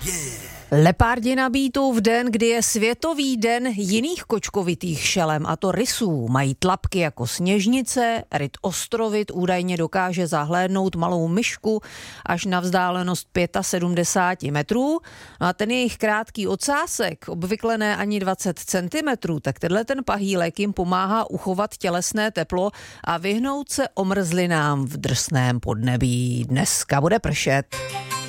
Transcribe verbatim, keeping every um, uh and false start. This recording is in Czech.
Lepardi nabítou v den, kdy je světový den jiných kočkovitých šelem, a to rysů. Mají tlapky jako sněžnice, ryt ostrovit údajně dokáže zahlédnout malou myšku až na vzdálenost sedmdesát pět metrů. No a ten jejich krátký ocásek, obvykle ne ani dvacet centimetrů, tak tenhle ten pahýlek jim pomáhá uchovat tělesné teplo a vyhnout se omrzlinám v drsném podnebí. Dneska bude pršet.